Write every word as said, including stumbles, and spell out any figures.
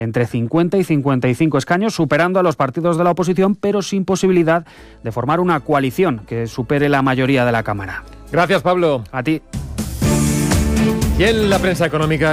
entre cincuenta y cincuenta y cinco escaños, superando a los partidos de la oposición, pero sin posibilidad de formar una coalición que supere la mayoría de la Cámara. Gracias, Pablo. A ti. Y en la prensa económica...